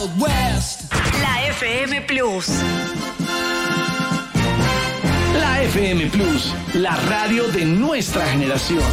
La FM Plus. La FM Plus, la radio de nuestra generación.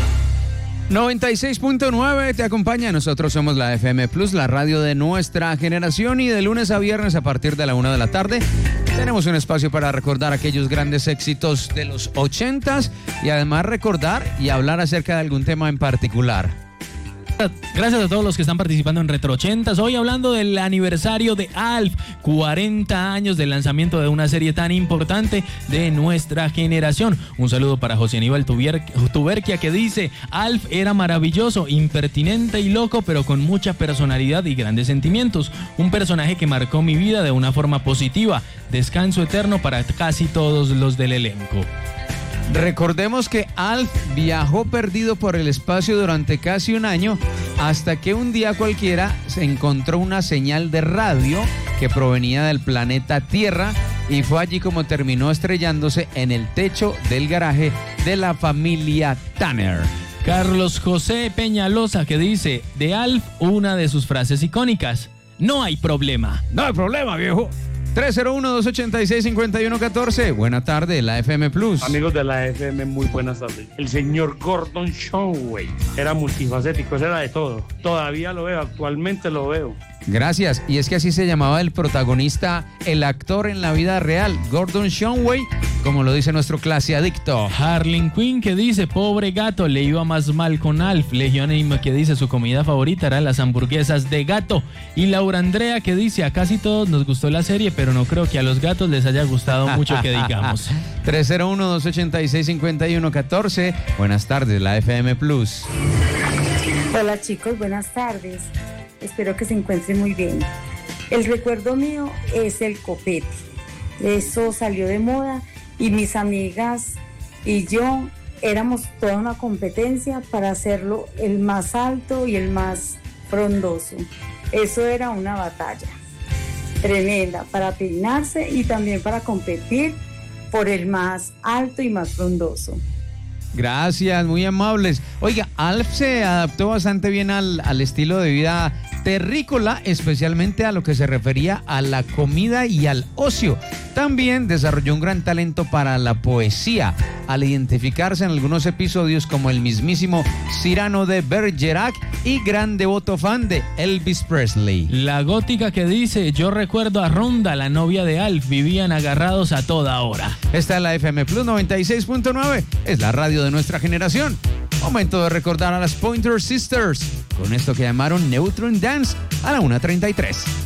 96.9 te acompaña. Nosotros somos la FM Plus, la radio de nuestra generación, y de lunes a viernes a partir de la 1 de la tarde tenemos un espacio para recordar aquellos grandes éxitos de los 80s y además recordar y hablar acerca de algún tema en particular. Gracias a todos los que están participando en Retro 80s. Hoy hablando del aniversario de ALF, 40 años del lanzamiento de una serie tan importante de nuestra generación. Un saludo para José Aníbal Tuberquia, que dice: ALF era maravilloso, impertinente y loco, pero con mucha personalidad y grandes sentimientos. Un personaje que marcó mi vida de una forma positiva. Descanso eterno para casi todos los del elenco. Recordemos que Alf viajó perdido por el espacio durante casi un año, hasta que un día cualquiera se encontró una señal de radio que provenía del planeta Tierra, y fue allí como terminó estrellándose en el techo del garaje de la familia Tanner. Carlos José Peñalosa, que dice de Alf una de sus frases icónicas: no hay problema. No hay problema, viejo. 301-286-5114. Buena tarde, la FM Plus. Amigos de la FM, muy buenas tardes. El señor Gordon Shumway era multifacético, era de todo. Todavía lo veo, actualmente lo veo. Gracias, y es que así se llamaba el protagonista, el actor en la vida real, Gordon Shumway, como lo dice nuestro clase adicto. Harleen Quinn, que dice: pobre gato, le iba más mal con Alf. Legión Anima, que dice su comida favorita eran las hamburguesas de gato. Y Laura Andrea, que dice: a casi todos nos gustó la serie, pero no creo que a los gatos les haya gustado mucho, que digamos. 301-286-5114. Buenas tardes, la FM Plus. Hola chicos, buenas tardes. Espero que se encuentren muy bien. El recuerdo mío es el copete. Eso salió de moda y mis amigas y yo éramos toda una competencia para hacerlo el más alto y el más frondoso. Eso era una batalla tremenda para peinarse y también para competir por el más alto y más frondoso. Gracias, muy amables. Oiga, Alf se adaptó bastante bien al estilo de vida terrícola, especialmente a lo que se refería a la comida y al ocio. También desarrolló un gran talento para la poesía, al identificarse en algunos episodios como el mismísimo Cyrano de Bergerac y gran devoto fan de Elvis Presley. La gótica, que dice: yo recuerdo a Ronda, la novia de Alf, vivían agarrados a toda hora. Esta es la FM Plus 96.9, es la radio de nuestra generación. Momento de recordar a las Pointer Sisters con esto que llamaron Neutron Dance a la 1:33.